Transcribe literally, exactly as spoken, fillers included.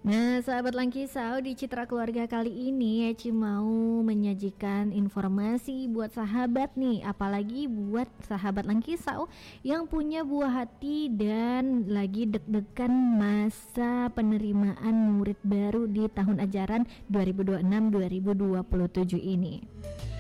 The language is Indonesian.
Nah, sahabat Langkisau, di Citra Keluarga kali ini Eci mau menyajikan informasi buat sahabat nih, apalagi buat sahabat Langkisau yang punya buah hati dan lagi deg-degan masa penerimaan murid baru di tahun ajaran dua ribu dua puluh enam dua ribu dua puluh tujuh ini.